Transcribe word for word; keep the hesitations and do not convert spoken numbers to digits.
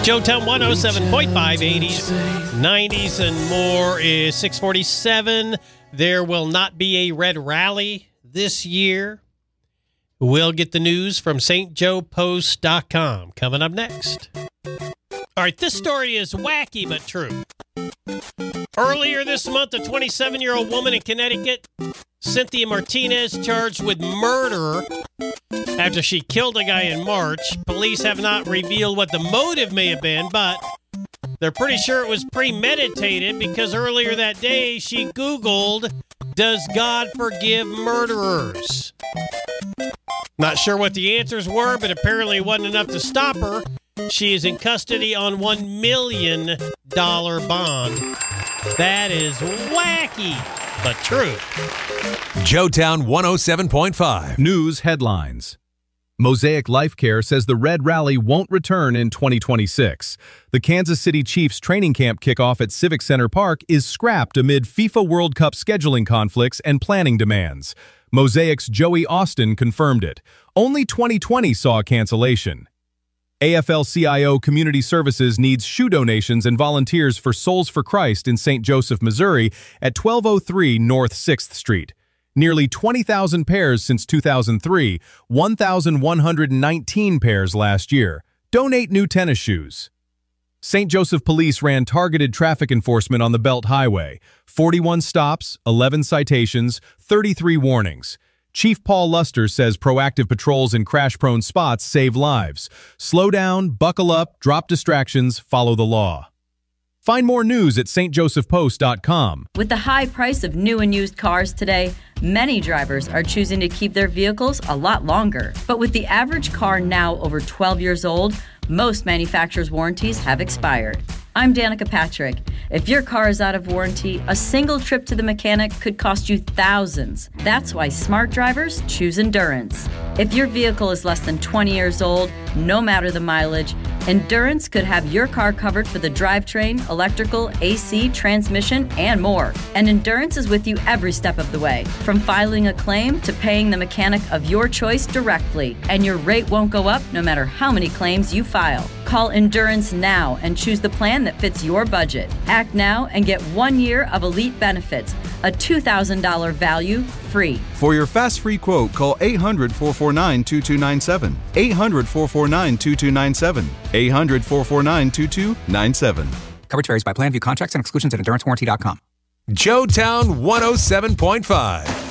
Joetown one oh seven point five, eighties, nineties, and more is six forty-seven. There will not be a red rally this year. We'll get the news from St Joe Post dot com coming up next. All right, this story is wacky but true. Earlier this month, a twenty-seven-year-old woman in Connecticut, Cynthia Martinez, charged with murder after she killed a guy in March. Police have not revealed what the motive may have been, but they're pretty sure it was premeditated because earlier that day she Googled, "Does God forgive murderers?" Not sure what the answers were, but apparently it wasn't enough to stop her. She is in custody on one million dollars bond. That is wacky, but true. Joetown one oh seven point five. News headlines. Mosaic Life Care says the Red Rally won't return in twenty twenty-six. The Kansas City Chiefs training camp kickoff at Civic Center Park is scrapped amid FIFA World Cup scheduling conflicts and planning demands. Mosaic's Joey Austin confirmed it. Only twenty twenty saw a cancellation. A F L C I O Community Services needs shoe donations and volunteers for Souls for Christ in Saint Joseph, Missouri at twelve oh three North sixth Street. Nearly twenty thousand pairs since two thousand three, one thousand one hundred nineteen pairs last year. Donate new tennis shoes. Saint Joseph Police ran targeted traffic enforcement on the Belt Highway. forty-one stops, eleven citations, thirty-three warnings. Chief Paul Luster says proactive patrols in crash-prone spots save lives. Slow down, buckle up, drop distractions, follow the law. Find more news at St Joseph Post dot com. With the high price of new and used cars today, many drivers are choosing to keep their vehicles a lot longer. But with the average car now over twelve years old, most manufacturers' warranties have expired. I'm Danica Patrick. If your car is out of warranty, a single trip to the mechanic could cost you thousands. That's why smart drivers choose Endurance. If your vehicle is less than twenty years old, no matter the mileage, Endurance could have your car covered for the drivetrain, electrical, A C, transmission, and more. And Endurance is with you every step of the way, from filing a claim to paying the mechanic of your choice directly. And your rate won't go up no matter how many claims you file. Call Endurance now and choose the plan that fits your budget. Act now and get one year of elite benefits, a two thousand dollars value free. For your fast free quote, call eight hundred, four four nine, two two nine seven. eight hundred, four four nine, two two nine seven. eight hundred, four four nine, two two nine seven. Coverage varies by plan. View contracts and exclusions at endurance warranty dot com. Joetown one oh seven point five.